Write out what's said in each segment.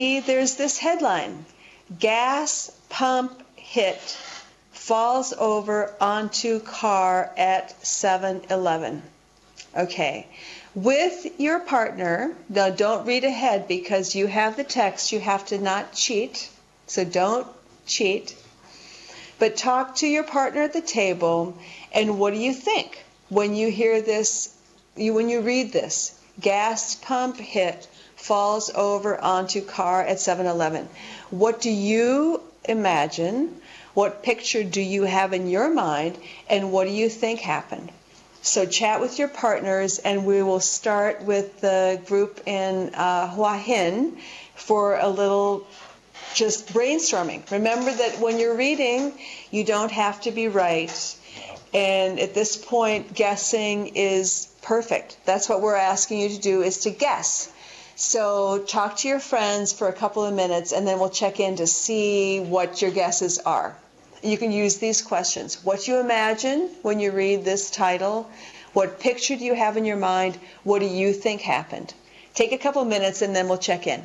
there's this headline, gas pump hit, falls over onto car at 7-Eleven. Okay, with your partner, now don't read ahead because you have the text, you have to not cheat, so don't cheat, but talk to your partner at the table, and what do you think when you hear this, when you read this? Gas pump hit, falls over onto car at 7-Eleven. What do you imagine? What picture do you have in your mind? And what do you think happened? So chat with your partners, and we will start with the group in Hua Hin for a little just brainstorming. Remember that when you're reading, you don't have to be right. And at this point, guessing is perfect. That's what we're asking you to do, is to guess. So talk to your friends for a couple of minutes, and then we'll check in to see what your guesses are. You can use these questions. What do you imagine when you read this title? What picture do you have in your mind? What do you think happened? Take a couple of minutes, and then we'll check in.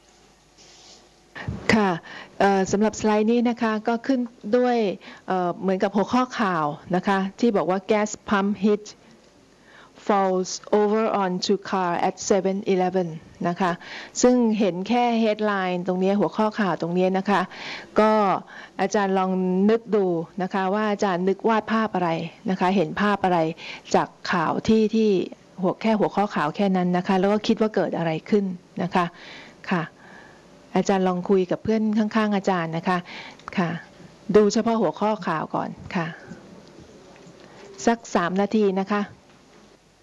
ค่ะสำหรับสไลด์นี้นะคะก็ขึ้นด้วยเหมือนกับหัวข้อข่าวนะคะที่บอกว่า gas pump hit falls over onto car at 7-Eleven นะคะซึ่งเห็นแค่ headline ตรงนี้หัวข้อข่าวตรงนี้นะคะก็อาจารย์ลองนึกดูนะคะว่าอาจารย์นึกวาดภาพอะไรนะคะเห็นภาพอะไรจากข่าวที่แค่หัวข้อข่าวแค่นั้นนะคะแล้วก็คิดว่าเกิดอะไรขึ้นนะคะค่ะอาจารย์ลองคุยกับเพื่อนข้างๆอาจารย์นะคะค่ะดูเฉพาะหัวข้อข่าวก่อนค่ะสัก3 นาทีนะคะ